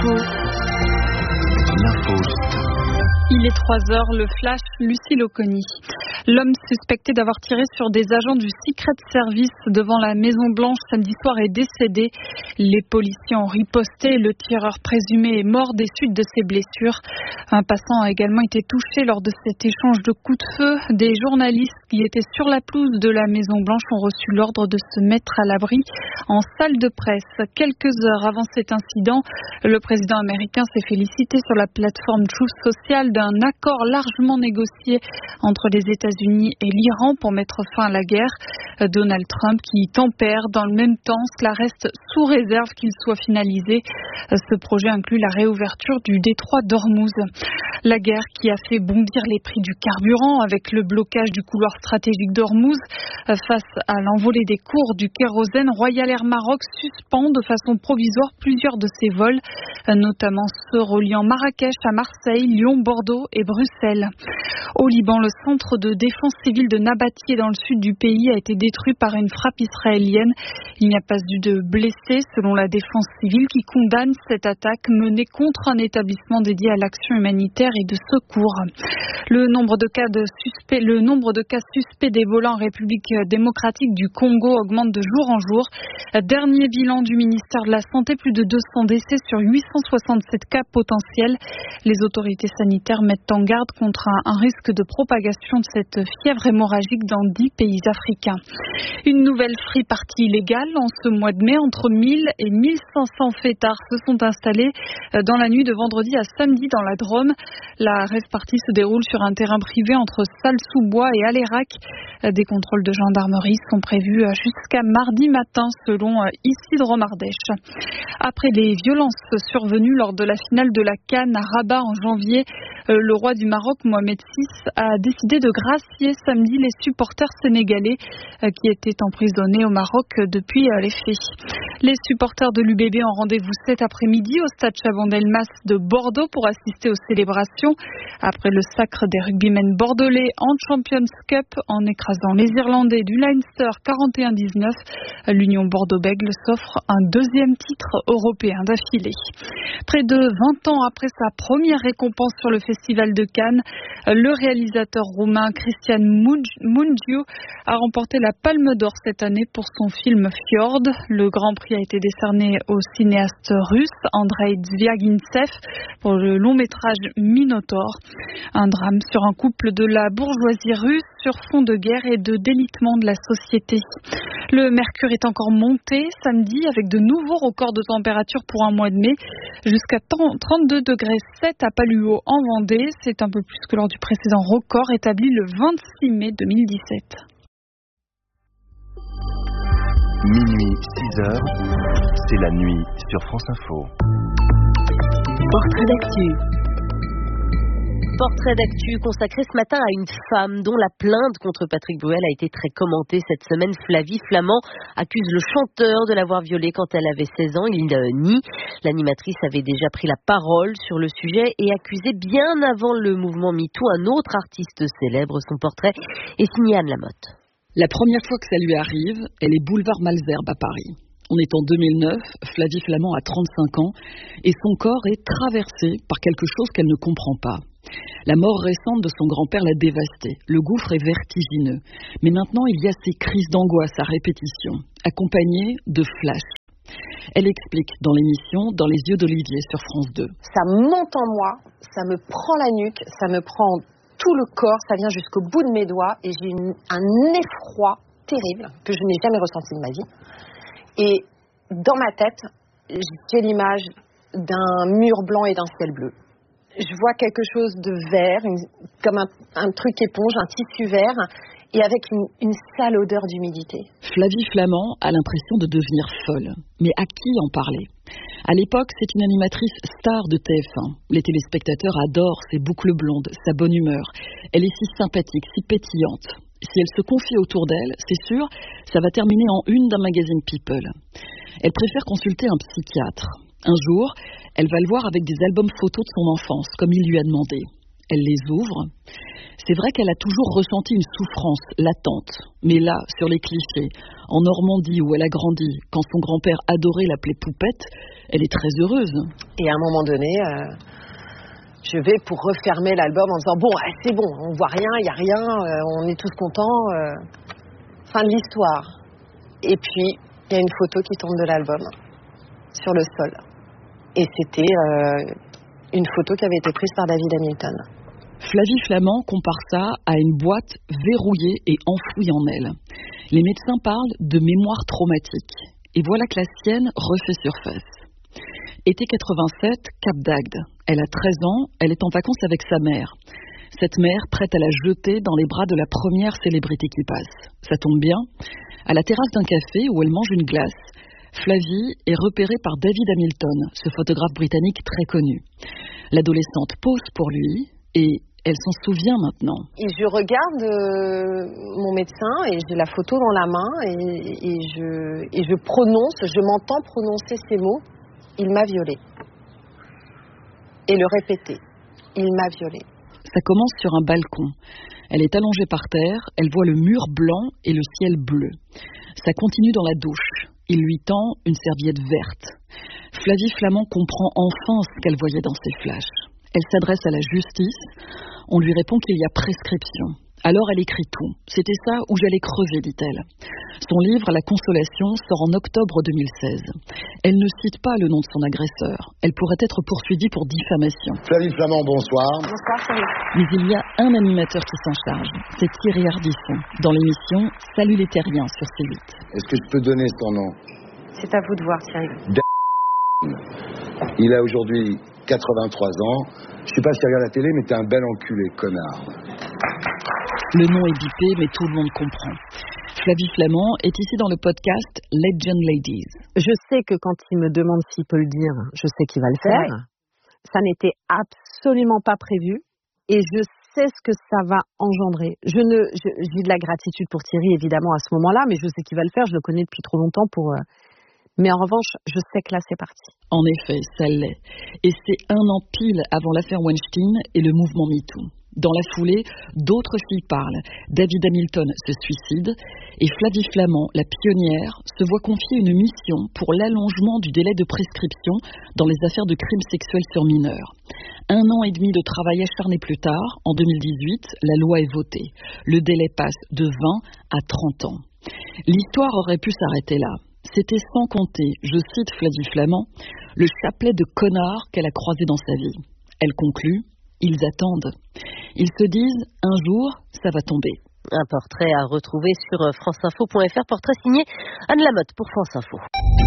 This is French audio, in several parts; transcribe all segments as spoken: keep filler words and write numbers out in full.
Info. L'info. Il est trois heures, le flash, Lucille Oconi. L'homme suspecté d'avoir tiré sur des agents du Secret Service devant la Maison Blanche samedi soir est décédé. Les policiers ont riposté. Le tireur présumé est mort des suites de ses blessures. Un passant a également été touché lors de cet échange de coups de feu. Des journalistes qui étaient sur la pelouse de la Maison Blanche ont reçu l'ordre de se mettre à l'abri en salle de presse. Quelques heures avant cet incident, le président américain s'est félicité sur la plateforme Truth Social d'un accord largement négocié entre les États-Unis et l'Iran pour mettre fin à la guerre. Donald Trump, qui tempère dans le même temps, cela reste sous réserve qu'il soit finalisé. Ce projet inclut la réouverture du détroit d'Ormuz. La guerre qui a fait bondir les prix du carburant avec le blocage du couloir stratégique d'Ormuz face à l'envolée des cours du kérosène. Royal Air Maroc suspend de façon provisoire plusieurs de ses vols, notamment ceux reliant Marrakech à Marseille, Lyon, Bordeaux et Bruxelles. Au Liban, le centre de défense civile de Nabatieh dans le sud du pays a été détruit par une frappe israélienne. Il n'y a pas eu de blessés selon la défense civile qui condamne cette attaque menée contre un établissement dédié à l'action humanitaire et de secours. Le nombre de cas de suspects, le nombre de cas suspects d'Ebola en République démocratique du Congo augmente de jour en jour. Dernier bilan du ministère de la Santé, plus de deux cents décès sur huit cent soixante-sept cas potentiels. Les autorités sanitaires mettent en garde contre un, un risque de propagation de cette fièvre hémorragique dans dix pays africains. Une nouvelle free party illégale en ce mois de mai. Entre mille et mille cinq cents fêtards se sont installés dans la nuit de vendredi à samedi dans la Drôme. La rave party se déroule sur un terrain privé entre Salles-sous-Bois et Alérac. Des contrôles de gendarmerie sont prévus jusqu'à mardi matin selon Isidre Romardèche. Après les violences survenues lors de la finale de la CAN à Rabat en janvier, le roi du Maroc, Mohamed six, a décidé de gracier samedi les supporters sénégalais qui étaient emprisonnés au Maroc depuis les faits. Les supporters de l'U B B ont rendez-vous cet après-midi au stade Chabandelmas de Bordeaux pour assister aux célébrations après le sacre des rugbymen bordelais en Champions Cup en écrasant les Irlandais du Leinster quarante et un dix-neuf. L'Union Bordeaux-Bègles s'offre un deuxième titre européen d'affilée. Près de vingt ans après sa première récompense sur le Festival de Cannes, le réalisateur roumain Cristian Mungiu a remporté la Palme d'Or cette année pour son film Fjord. Le Grand Prix a été décerné au cinéaste russe Andrei Zvyagintsev pour le long métrage Minotaur. Un drame sur un couple de la bourgeoisie russe sur fond de guerre et de délitement de la société. Le mercure est encore monté samedi avec de nouveaux records de température pour un mois de mai, jusqu'à trente-deux degrés sept à Paluo en Vendée. C'est un peu plus que lors du précédent record établi le vingt-six mai deux mille dix-sept. Minuit, six heures, c'est la nuit sur France Info. Portrait d'actu. Portrait d'actu consacré ce matin à une femme dont la plainte contre Patrick Bruel a été très commentée cette semaine. Flavie Flament accuse le chanteur de l'avoir violée quand elle avait seize ans. Il nie. L'animatrice avait déjà pris la parole sur le sujet et accusé bien avant le mouvement MeToo un autre artiste célèbre. Son portrait est signé Anne Lamotte. La première fois que ça lui arrive, elle est boulevard Malesherbes à Paris. On est en deux mille neuf, Flavie Flament a trente-cinq ans et son corps est traversé par quelque chose qu'elle ne comprend pas. La mort récente de son grand-père l'a dévastée. Le gouffre est vertigineux. Mais maintenant, il y a ces crises d'angoisse à répétition, accompagnées de flashs. Elle explique dans l'émission Dans les yeux d'Olivier sur France deux. Ça monte en moi, ça me prend la nuque, ça me prend tout le corps, ça vient jusqu'au bout de mes doigts et j'ai une, un effroi terrible que je n'ai jamais ressenti de ma vie. Et dans ma tête, j'ai l'image d'un mur blanc et d'un ciel bleu. Je vois quelque chose de vert, une, comme un, un truc éponge, un tissu vert, et avec une, une sale odeur d'humidité. Flavie Flament a l'impression de devenir folle. Mais à qui en parler ? À l'époque, c'est une animatrice star de T F un. Les téléspectateurs adorent ses boucles blondes, sa bonne humeur. Elle est si sympathique, si pétillante. Si elle se confie autour d'elle, c'est sûr, ça va terminer en une d'un magazine People. Elle préfère consulter un psychiatre. Un jour, elle va le voir avec des albums photos de son enfance, comme il lui a demandé. elle les ouvre. C'est vrai qu'elle a toujours ressenti une souffrance latente. Mais là, sur les clichés, en Normandie où elle a grandi, quand son grand-père adorait l'appeler Poupette, elle est très heureuse. Et à un moment donné, euh, je vais pour refermer l'album en disant « Bon, c'est bon, on voit rien, il n'y a rien, euh, on est tous contents. Euh, » Fin de l'histoire. Et puis, il y a une photo qui tombe de l'album sur le sol. Et c'était euh, une photo qui avait été prise par David Hamilton. Flavie Flament compare ça à une boîte verrouillée et enfouie en elle. Les médecins parlent de mémoire traumatique. Et voilà que la sienne refait surface. Été quatre-vingt-sept, Cap d'Agde. Elle a treize ans, elle est en vacances avec sa mère. Cette mère prête à la jeter dans les bras de la première célébrité qui passe. Ça tombe bien. À la terrasse d'un café où elle mange une glace, Flavie est repérée par David Hamilton, ce photographe britannique très connu. L'adolescente pose pour lui et elle s'en souvient maintenant. Et je regarde euh, mon médecin et j'ai la photo dans la main et, et, je, et je prononce, je m'entends prononcer ces mots. Il m'a violée. Et le répéter. Il m'a violée. Ça commence sur un balcon. Elle est allongée par terre, elle voit le mur blanc et le ciel bleu. Ça continue dans la douche. Il lui tend une serviette verte. Flavie Flament comprend enfin ce qu'elle voyait dans ses flashs. Elle s'adresse à la justice. On lui répond qu'il y a prescription. Alors elle écrit tout. C'était ça où j'allais crever, dit-elle. Son livre, La Consolation, sort en octobre deux mille seize. Elle ne cite pas le nom de son agresseur. Elle pourrait être poursuivie pour diffamation. Flavie Flament, bonsoir. Bonsoir, Thierry. Mais il y a un animateur qui s'en charge. C'est Thierry Ardisson, dans l'émission Salut les Terriens sur C huit. Est-ce que je peux donner son nom? C'est à vous de voir, Thierry. Il a aujourd'hui quatre-vingt-trois ans. Je sais pas si tu regardes la télé, mais t'es un bel enculé, connard. Le nom est bipé, mais tout le monde comprend. Flavie Flament est ici dans le podcast Legend Ladies. Je sais que quand il me demande s'il peut le dire, je sais qu'il va le faire. Ouais. Ça n'était absolument pas prévu et je sais ce que ça va engendrer. Je ne, je, j'ai de la gratitude pour Thierry évidemment à ce moment-là, mais je sais qu'il va le faire. Je le connais depuis trop longtemps pour. Euh... Mais en revanche, je sais que là c'est parti. En effet, ça l'est. Et c'est un an pile avant l'affaire Weinstein et le mouvement MeToo. Dans la foulée, d'autres filles parlent. David Hamilton se suicide et Flavie Flament, la pionnière, se voit confier une mission pour l'allongement du délai de prescription dans les affaires de crimes sexuels sur mineurs. Un an et demi de travail acharné plus tard, en deux mille dix-huit, la loi est votée. Le délai passe de vingt à trente ans. L'histoire aurait pu s'arrêter là. C'était sans compter, je cite Flavie Flament, le chapelet de connards qu'elle a croisé dans sa vie. Elle conclut. Ils attendent. Ils se disent, un jour, ça va tomber. Un portrait à retrouver sur franceinfo point f r, portrait signé Anne Lamotte pour France Info.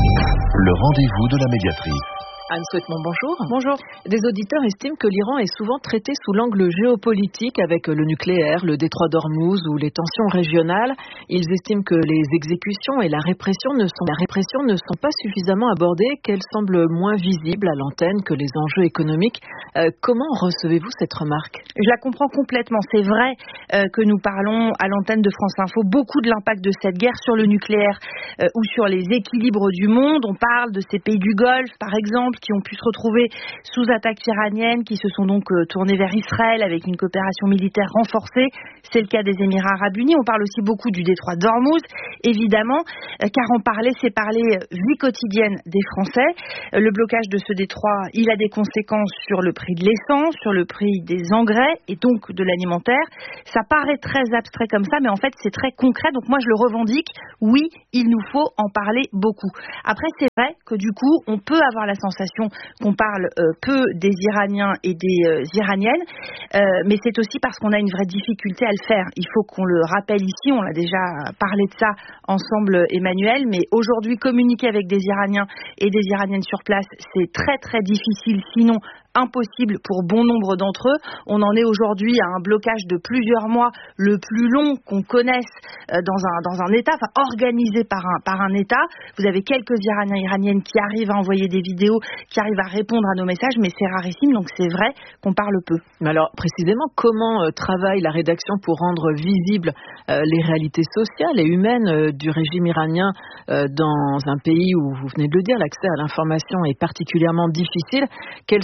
Le rendez-vous de la médiatrice. Anne souhaite mon bonjour. Bonjour. Des auditeurs estiment que l'Iran est souvent traité sous l'angle géopolitique avec le nucléaire, le détroit d'Ormuz ou les tensions régionales. Ils estiment que les exécutions et la répression ne sont, la répression ne sont pas suffisamment abordées, qu'elles semblent moins visibles à l'antenne que les enjeux économiques. Euh, comment recevez-vous cette remarque ? Je la comprends complètement. C'est vrai euh, que nous parlons à l'antenne de France Info beaucoup de l'impact de cette guerre sur le nucléaire euh, ou sur les équilibres du monde. On parle de ces pays du Golfe, par exemple, qui ont pu se retrouver sous attaque iranienne, qui se sont donc euh, tournés vers Israël avec une coopération militaire renforcée. C'est le cas des Émirats Arabes Unis. On parle aussi beaucoup du détroit d'Ormuz, évidemment, euh, car en parler, c'est parler vie quotidienne des Français. Euh, le blocage de ce détroit, il a des conséquences sur le prix de l'essence, sur le prix des engrais et donc de l'alimentaire. Ça paraît très abstrait comme ça, mais en fait, c'est très concret. Donc moi, je le revendique. Oui, il nous faut en parler beaucoup. Après, c'est vrai que du coup, on peut avoir la sensation qu'on parle euh, peu des Iraniens et des euh, Iraniennes, euh, mais c'est aussi parce qu'on a une vraie difficulté à le faire. Il faut qu'on le rappelle ici, on l'a déjà parlé de ça ensemble, Emmanuel, mais aujourd'hui, communiquer avec des Iraniens et des Iraniennes sur place, c'est très très difficile, sinon impossible pour bon nombre d'entre eux. On en est aujourd'hui à un blocage de plusieurs mois, le plus long qu'on connaisse euh, dans un dans un État, enfin organisé par un par un État. Vous avez quelques Iraniens, Iraniennes qui arrivent à envoyer des vidéos, qui arrivent à répondre à nos messages, mais c'est rarissime, donc c'est vrai qu'on parle peu. Mais alors, précisément, comment euh, travaille la rédaction pour rendre visibles euh, les réalités sociales et humaines euh, du régime iranien euh, dans un pays où, vous venez de le dire, l'accès à l'information est particulièrement difficile? Quels sont euh,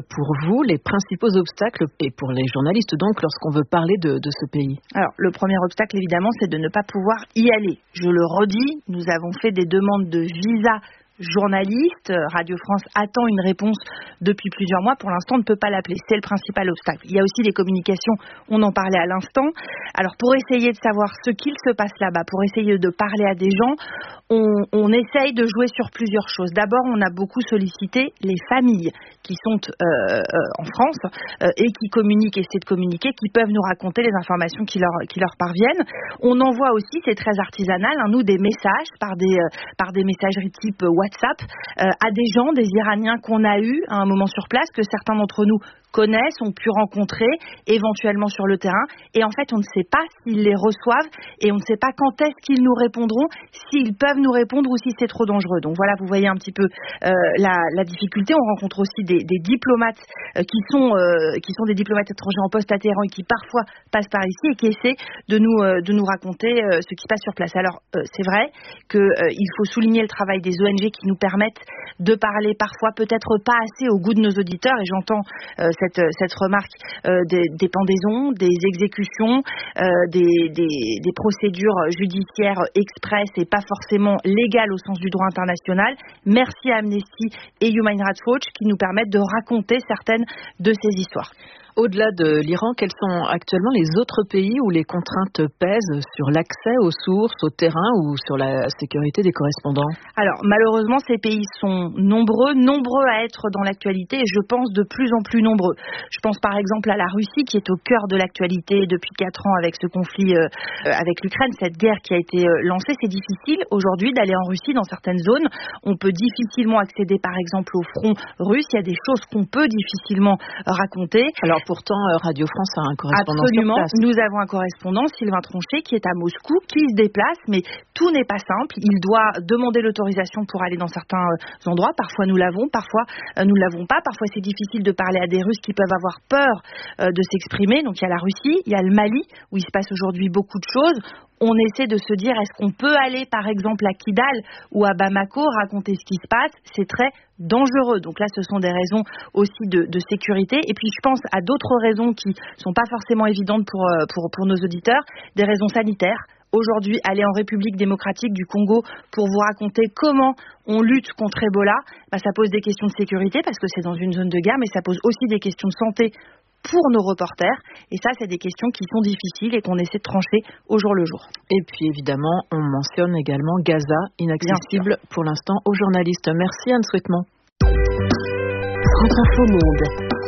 pour vous les principaux obstacles, et pour les journalistes donc, lorsqu'on veut parler de, de ce pays? Alors, le premier obstacle, évidemment, c'est de ne pas pouvoir y aller. Je le redis, nous avons fait des demandes de visa journaliste. Radio France attend une réponse depuis plusieurs mois. Pour l'instant, on ne peut pas l'appeler. C'est le principal obstacle. Il y a aussi les communications. On en parlait à l'instant. Alors, pour essayer de savoir ce qu'il se passe là-bas, pour essayer de parler à des gens, on, on essaye de jouer sur plusieurs choses. D'abord, on a beaucoup sollicité les familles qui sont euh, euh, en France euh, et qui communiquent, essaient de communiquer, qui peuvent nous raconter les informations qui leur, qui leur parviennent. On envoie aussi, c'est très artisanal, hein, nous, des messages par des, euh, par des messageries type WhatsApp euh, à des gens, des Iraniens qu'on a eus à un moment sur place, que certains d'entre nous connaissent, ont pu rencontrer éventuellement sur le terrain, et en fait on ne sait pas s'ils les reçoivent et on ne sait pas quand est-ce qu'ils nous répondront, s'ils peuvent nous répondre ou si c'est trop dangereux. Donc voilà, vous voyez un petit peu euh, la, la difficulté. On rencontre aussi des, des diplomates euh, qui sont euh, qui sont des diplomates étrangers en poste à Téhéran et qui parfois passent par ici et qui essaient de nous euh, de nous raconter euh, ce qui se passe sur place. Alors euh, c'est vrai que euh, il faut souligner le travail des O N G qui nous permettent de parler parfois peut-être pas assez au goût de nos auditeurs, et j'entends euh, Cette, cette remarque euh, des, des pendaisons, des exécutions, euh, des, des, des procédures judiciaires express et pas forcément légales au sens du droit international. Merci à Amnesty et Human Rights Watch qui nous permettent de raconter certaines de ces histoires. Au-delà de l'Iran, quels sont actuellement les autres pays où les contraintes pèsent sur l'accès aux sources, au terrain ou sur la sécurité des correspondants? Alors, malheureusement, ces pays sont nombreux, nombreux à être dans l'actualité et je pense de plus en plus nombreux. Je pense par exemple à la Russie qui est au cœur de l'actualité depuis quatre ans avec ce conflit euh, avec l'Ukraine, cette guerre qui a été euh, lancée. C'est difficile aujourd'hui d'aller en Russie dans certaines zones. On peut difficilement accéder par exemple au front russe. Il y a des choses qu'on peut difficilement raconter. Alors, pourtant, Radio France a un correspondant Absolument. sur place. Nous avons un correspondant, Sylvain Tronchet, qui est à Moscou, qui se déplace, mais tout n'est pas simple. Il doit demander l'autorisation pour aller dans certains endroits. Parfois, nous l'avons, parfois, nous ne l'avons pas. Parfois, c'est difficile de parler à des Russes qui peuvent avoir peur de s'exprimer. Donc, il y a la Russie, il y a le Mali, où il se passe aujourd'hui beaucoup de choses. On essaie de se dire, est-ce qu'on peut aller, par exemple, à Kidal ou à Bamako, raconter ce qui se passe? C'est très dangereux. Donc là, ce sont des raisons aussi de, de sécurité. Et puis, je pense à d'autres raisons qui ne sont pas forcément évidentes pour, pour, pour nos auditeurs, des raisons sanitaires. Aujourd'hui, aller en République démocratique du Congo pour vous raconter comment on lutte contre Ebola, bah, ça pose des questions de sécurité parce que c'est dans une zone de guerre, mais ça pose aussi des questions de santé pour nos reporters. Et ça, c'est des questions qui sont difficiles et qu'on essaie de trancher au jour le jour. Et puis, évidemment, on mentionne également Gaza, inaccessible pour l'instant aux journalistes. Merci Anne Souhaitement. France Info Monde.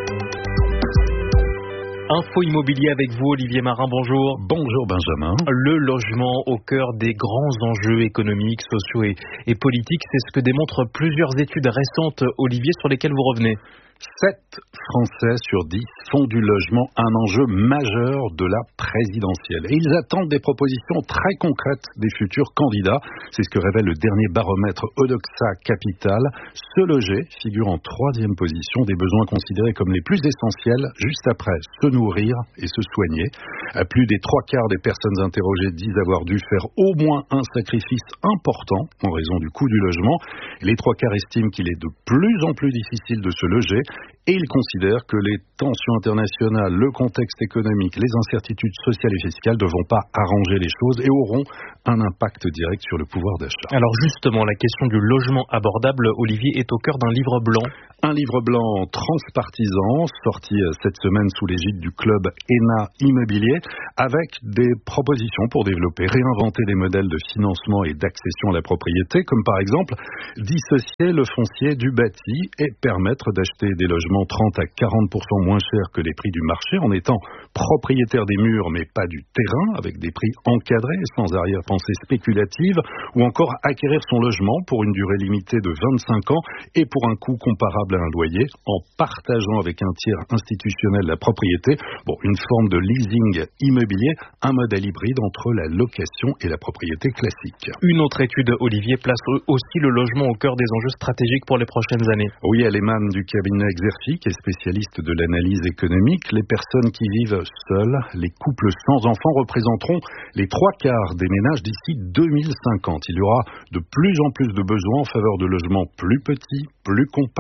Info immobilier avec vous, Olivier Marin, bonjour. Bonjour Benjamin. Le logement au cœur des grands enjeux économiques, sociaux et, et politiques, c'est ce que démontrent plusieurs études récentes, Olivier, sur lesquelles vous revenez. sept Français sur dix font du logement un enjeu majeur de la présidentielle. Et ils attendent des propositions très concrètes des futurs candidats. C'est ce que révèle le dernier baromètre Odoxa Capital. Se loger figure en troisième position des besoins considérés comme les plus essentiels, juste après se nourrir et se soigner. Plus des trois quarts des personnes interrogées disent avoir dû faire au moins un sacrifice important en raison du coût du logement. Les trois quarts estiment qu'il est de plus en plus difficile de se loger. Et il considère que les tensions internationales, le contexte économique, les incertitudes sociales et fiscales ne vont pas arranger les choses et auront un impact direct sur le pouvoir d'achat. Alors justement, la question du logement abordable, Olivier, est au cœur d'un livre blanc. Un livre blanc transpartisan, sorti cette semaine sous l'égide du club E N A Immobilier, avec des propositions pour développer, réinventer des modèles de financement et d'accession à la propriété, comme par exemple dissocier le foncier du bâti et permettre d'acheter des logements trente à quarante pour cent moins chers que les prix du marché en étant propriétaire des murs mais pas du terrain, avec des prix encadrés sans arrière-pensée spéculative, ou encore acquérir son logement pour une durée limitée de vingt-cinq ans et pour un coût comparable à un loyer en partageant avec un tiers institutionnel la propriété. Bon, une forme de leasing immobilier, un modèle hybride entre la location et la propriété classique. Une autre étude, Olivier, place aussi le logement au cœur des enjeux stratégiques pour les prochaines années. Oui, elle émane du cabinet Exerfi, qui est spécialiste de l'analyse économique. Les personnes qui vivent seules, les couples sans enfants représenteront les trois quarts des ménages d'ici deux mille cinquante. Il y aura de plus en plus de besoins en faveur de logements plus petits, plus compacts,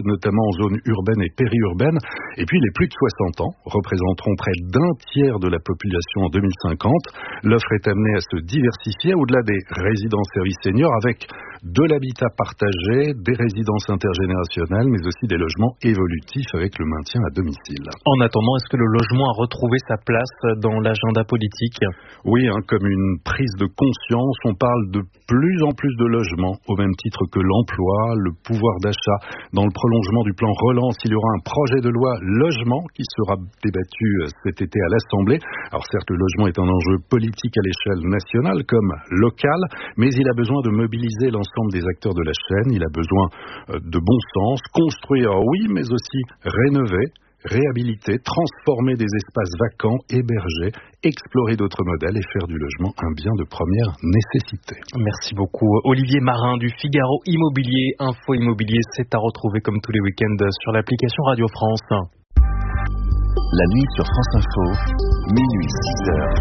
notamment en zone urbaine et périurbaine. Et puis les plus de soixante ans représenteront près d'un tiers de la population en deux mille cinquante. L'offre est amenée à se diversifier au-delà des résidences-services seniors avec de l'habitat partagé, des résidences intergénérationnelles, mais aussi des logements évolutifs avec le maintien à domicile. En attendant, est-ce que le logement a retrouvé sa place dans l'agenda politique ? Oui, hein, comme une prise de conscience, on parle de plus en plus de logements, au même titre que l'emploi, le pouvoir d'achat. Dans le prolongement du plan relance, il y aura un projet de loi logement qui sera débattu cet été à l'Assemblée. Alors certes, le logement est un enjeu politique à l'échelle nationale comme locale, mais il a besoin de mobiliser l'ensemble des acteurs de la chaîne. Il a besoin de bon sens, construire, oui, mais aussi rénover, réhabiliter, transformer des espaces vacants, héberger, explorer d'autres modèles et faire du logement un bien de première nécessité. Merci beaucoup. Olivier Marin du Figaro Immobilier. Info Immobilier, c'est à retrouver comme tous les week-ends sur l'application Radio France. La nuit sur France Info, minuit six heures.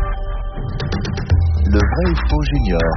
Le vrai ou faux junior.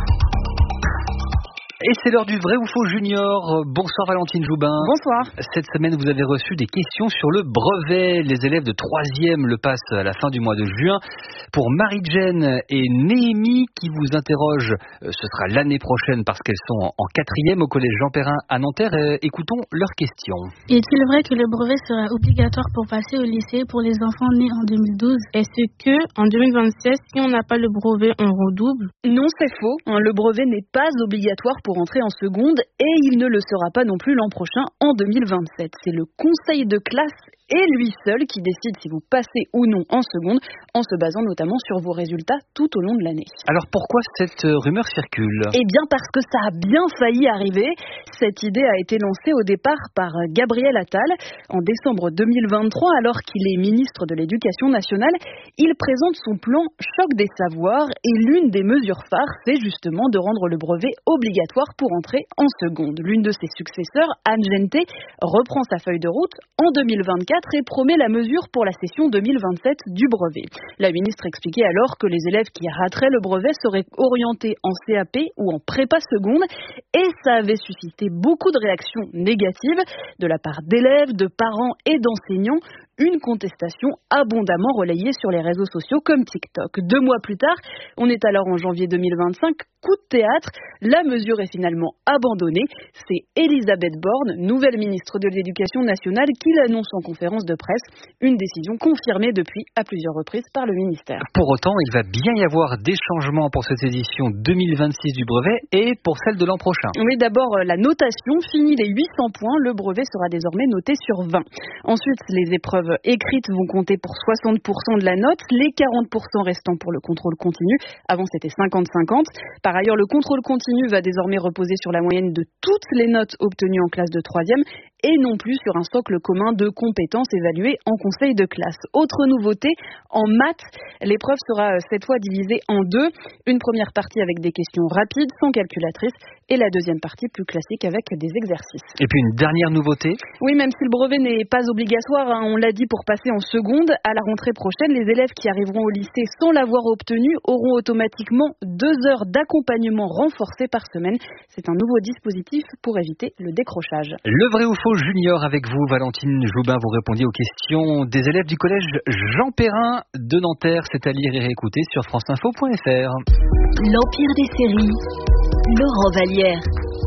Et c'est l'heure du vrai ou faux junior. Bonsoir Valentine Joubin. Bonsoir. Cette semaine, vous avez reçu des questions sur le brevet. Les élèves de troisième le passent à la fin du mois de juin. Pour Marie-Jane et Néhémie qui vous interrogent, ce sera l'année prochaine parce qu'elles sont en quatrième au collège Jean Perrin à Nanterre. Écoutons leurs questions. Est-il vrai que le brevet sera obligatoire pour passer au lycée pour les enfants nés en deux mille douze? Est-ce que en deux mille vingt-seize, si on n'a pas le brevet, on redouble? Non, c'est faux. Le brevet n'est pas obligatoire pour entrer en seconde et il ne le sera pas non plus l'an prochain en deux mille vingt-sept. C'est le conseil de classe et lui seul qui décide si vous passez ou non en seconde, en se basant notamment sur vos résultats tout au long de l'année. Alors pourquoi cette rumeur circule? Eh bien parce que ça a bien failli arriver. Cette idée a été lancée au départ par Gabriel Attal en décembre deux mille vingt-trois, alors qu'il est ministre de l'Éducation nationale. Il présente son plan Choc des savoirs et l'une des mesures phares, c'est justement de rendre le brevet obligatoire pour entrer en seconde. L'une de ses successeurs, Anne Genté, reprend sa feuille de route en deux mille vingt-quatre et promet la mesure pour la session deux mille vingt-sept du brevet. La ministre expliquait alors que les élèves qui rateraient le brevet seraient orientés en C A P ou en prépa seconde et ça avait suscité beaucoup de réactions négatives de la part d'élèves, de parents et d'enseignants. Une contestation abondamment relayée sur les réseaux sociaux comme TikTok. Deux mois plus tard, on est alors en janvier deux mille vingt-cinq, coup de théâtre, la mesure est finalement abandonnée. C'est Elisabeth Borne, nouvelle ministre de l'Éducation nationale, qui l'annonce en conférence de presse, une décision confirmée depuis à plusieurs reprises par le ministère. Pour autant, il va bien y avoir des changements pour cette édition deux mille vingt-six du brevet et pour celle de l'an prochain. Oui, d'abord la notation, fini les huit cents points, le brevet sera désormais noté sur vingt. Ensuite, les épreuves écrites vont compter pour soixante pour cent de la note, les quarante pour cent restants pour le contrôle continu. Avant, c'était cinquante cinquante. Par ailleurs, le contrôle continu va désormais reposer sur la moyenne de toutes les notes obtenues en classe de troisième et non plus sur un socle commun de compétences évaluées en conseil de classe. Autre nouveauté, en maths, l'épreuve sera cette fois divisée en deux. Une première partie avec des questions rapides, sans calculatrice, et la deuxième partie plus classique avec des exercices. Et puis une dernière nouveauté. Oui, même si le brevet n'est pas obligatoire, hein, on l'a dit, pour passer en seconde, à la rentrée prochaine, les élèves qui arriveront au lycée sans l'avoir obtenu auront automatiquement deux heures d'accompagnement renforcé par semaine. C'est un nouveau dispositif pour éviter le décrochage. Le vrai ou faux junior avec vous, Valentine Joubin, vous répondiez aux questions des élèves du collège Jean Perrin de Nanterre. C'est à lire et réécouter sur franceinfo point f r. L'Empire des séries, Laurent Vallière.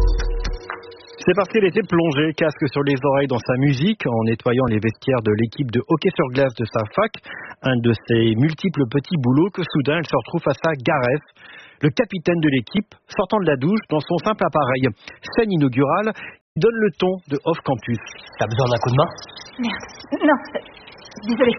C'est parti, elle était plongée, casque sur les oreilles dans sa musique, en nettoyant les vestiaires de l'équipe de hockey sur glace de sa fac. Un de ses multiples petits boulots que soudain elle se retrouve face à Gareth, le capitaine de l'équipe, sortant de la douche dans son simple appareil. Scène inaugurale, il donne le ton de Off Campus. T'as besoin d'un coup de main? Merci. Non, désolé.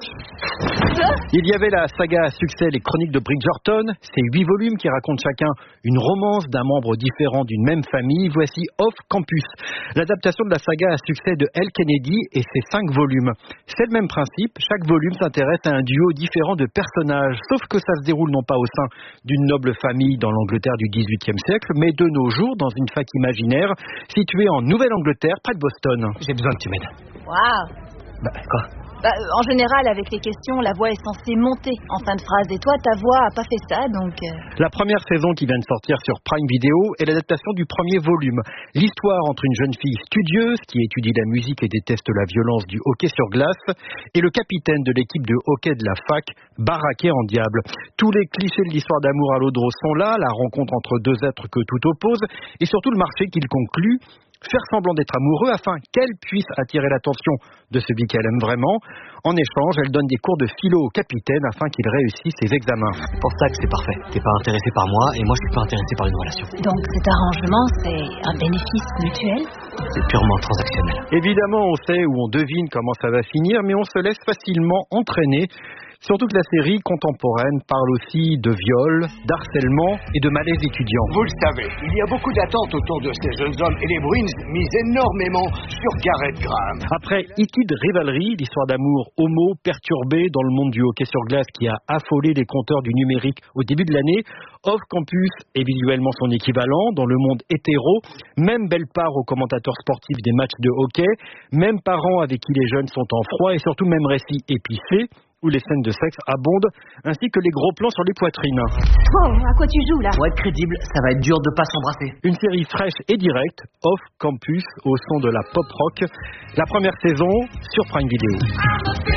Il y avait la saga à succès Les Chroniques de Bridgerton, ces huit volumes qui racontent chacun une romance d'un membre différent d'une même famille. Voici Off Campus, l'adaptation de la saga à succès de Elle Kennedy et ses cinq volumes. C'est le même principe, chaque volume s'intéresse à un duo différent de personnages, sauf que ça se déroule non pas au sein d'une noble famille dans l'Angleterre du dix-huitième siècle, mais de nos jours dans une fac imaginaire située en Nouvelle-Angleterre, près de Boston. J'ai besoin que tu m'aides. Waouh. Bah, quoi? Bah, en général, avec les questions, la voix est censée monter en fin de phrase. Et toi, ta voix a pas fait ça, donc... Euh... La première saison qui vient de sortir sur Prime Video est l'adaptation du premier volume. L'histoire entre une jeune fille studieuse qui étudie la musique et déteste la violence du hockey sur glace et le capitaine de l'équipe de hockey de la fac, baraqué en diable. Tous les clichés de l'histoire d'amour à l'eau de rose sont là, la rencontre entre deux êtres que tout oppose et surtout le marché qu'il conclut. Faire semblant d'être amoureux afin qu'elle puisse attirer l'attention de celui qu'elle aime vraiment. En échange, elle donne des cours de philo au capitaine afin qu'il réussisse ses examens. C'est pour ça que c'est parfait. T'es pas intéressé par moi et moi je suis pas intéressé par une relation. Donc cet arrangement, c'est un bénéfice mutuel? C'est purement transactionnel. Évidemment, on sait ou on devine comment ça va finir, mais on se laisse facilement entraîner. Surtout que la série contemporaine parle aussi de viol, d'harcèlement et de malaise étudiant. Vous le savez, il y a beaucoup d'attentes autour de ces jeunes hommes et les Bruins misent énormément sur Garrett Graham. Après Heated Rivalry, l'histoire d'amour homo perturbée dans le monde du hockey sur glace qui a affolé les compteurs du numérique au début de l'année, Off Campus est visuellement son équivalent dans le monde hétéro, même belle part aux commentateurs sportifs des matchs de hockey, même parents avec qui les jeunes sont en froid et surtout même récit épicé, où les scènes de sexe abondent, ainsi que les gros plans sur les poitrines. Oh, à quoi tu joues là? Pour être crédible, ça va être dur de pas s'embrasser. Une série fraîche et directe, Off Campus, au son de la pop rock. La première saison sur Prime Video.